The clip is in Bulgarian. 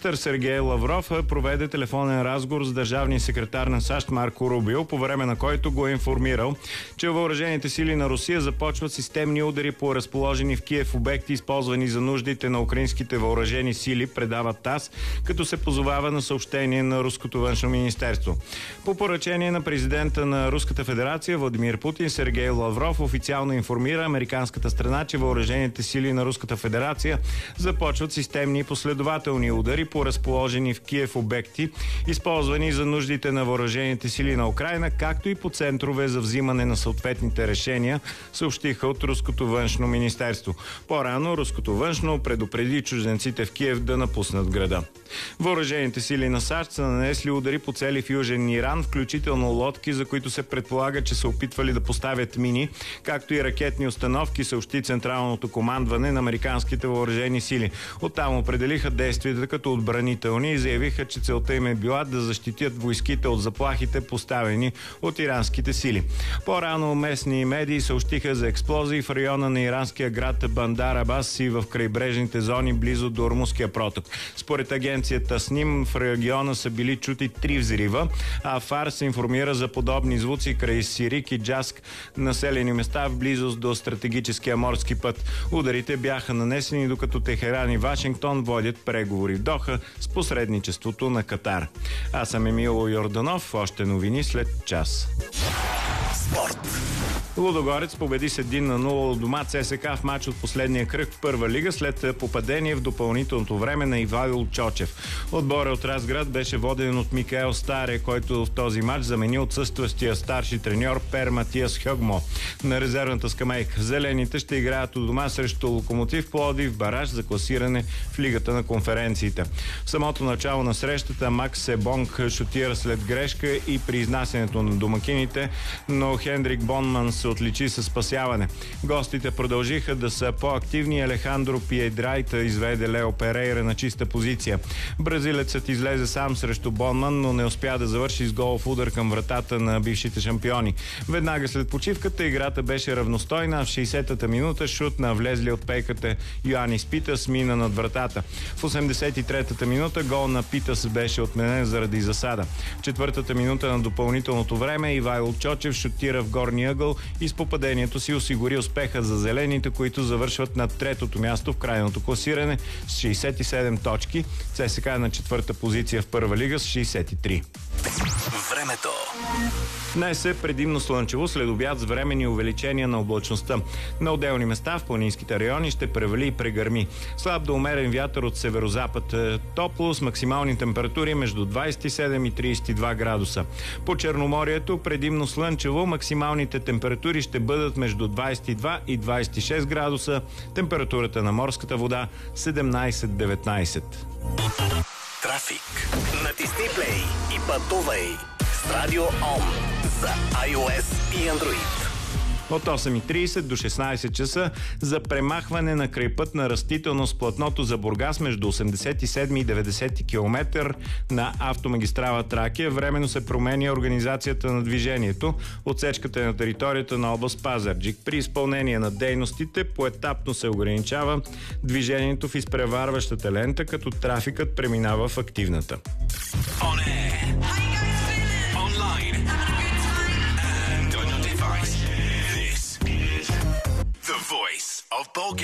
министър Сергей Лавров проведе телефонен разговор с държавния секретар на САЩ Марко Рубио, по време на който го е информирал, че въоръжените сили на Русия започват системни удари по разположени в Киев обекти, използвани за нуждите на украинските въоръжени сили, предава ТАСС, като се позовава на съобщение на Руското външно министерство. По поръчение на президента на Руската федерация Владимир Путин, Сергей Лавров официално информира американската страна, че въоръжените сили на Руската федерация започват системни и последователни удари по разположени в Киев обекти, използвани за нуждите на въоръжените сили на Украйна, както и по центрове за взимане на съответните решения, съобщиха от Руското външно министерство. По-рано Руското външно предупреди чужденците в Киев да напуснат града. Въоръжените сили на САЩ са нанесли удари по цели в Южен Иран, включително лодки, за които се предполага, че са опитвали да поставят мини, както и ракетни установки, съобщи Централното командване на американските въоръжени сили. Оттам определиха действията като отбранителни и заявиха, че целта им е била да защитят войските от заплахите, поставени от иранските сили. По-рано местни медии съобщиха за експлозии в района на иранския град Бандар Абас и в крайбрежните зони близо до Ормузския проток. Според агенцията СНИМ в региона са били чути 3 взрива, а ФАР се информира за подобни звуци край Сирик и Джаск, населени места в близост до стратегическия морски път. Ударите бяха нанесени, докато Техеран и Вашингтон водят преговори в Доха с посредничеството на Катар. Аз съм Емило Йорданов. Още новини след час. Спорт. Лудогорец победи с 1-0 от дома ЦСКА в матч от последния кръг в първа лига след попадение в допълнителното време на Ивайло Чочев. Отборът от Разград беше воден от Микаел Старе, който в този матч замени отсъстващия старши треньор Пер Матиас Хьогмо на резервната скамейка. Зелените ще играят от дома срещу Локомотив Пловдив в бараж за класиране в Лигата на конференциите. В самото начало на срещата Макс Себонг шутира след грешка и при изнасянето на домакините, но Хендрик Бонман се отличи със спасяване. Гостите продължиха да са по-активни. Алехандро Пиедрайта изведе Лео Перейра на чиста позиция. Бразилецът излезе сам срещу Бонман, но не успя да завърши с голов удар към вратата на бившите шампиони. Веднага след почивката играта беше равностойна. В 60-та минута шут на влезли от пейката Йоанис Питас мина над вратата. В 83-та минута гол на Питас беше отменен заради засада. В 4-та минута на допълнителното време Ивайло Чочев шутира в горния ъгъл и с попадението си осигури успеха за зелените, които завършват на 3-то място в крайното класиране с 67 точки. ЦСКА е на 4-та позиция в първа лига с 63. Времето. Днес е предимно слънчево, след обяд с временни увеличения на облачността. На отделни места в планинските райони ще превали и прегърми. Слаб до умерен вятър от северозапад. Топло с максимални температури между 27 и 32 градуса. По Черноморието предимно слънчево, максималните температури ще бъдат между 22 и 26 градуса. Температурата на морската вода 17-19. Трафик. Натисни плей и пътувай с Радио Ом за iOS и Android. От 8:30 до 16 часа за премахване на крайпътна растителност платното за Бургас между 87 и 90 км на автомагистрала Тракия. Временно се променя организацията на движението. Отсечката е на територията на област Пазарджик. При изпълнение на дейностите поетапно се ограничава движението в изпреварващата лента, като трафикът преминава в активната. The voice of Bulgaria.